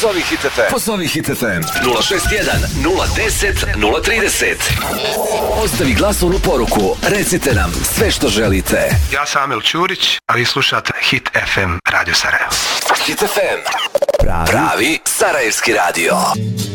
Pozovi Hit FM. Pozovi Hit FM. 061 010 030. Ostavi glasovnu poruku. Recite nam sve što želite. Ja sam Amel Ćurić, a vi slušate Hit FM Radio Sarajevo. Hit FM. Pravi sarajevski radio.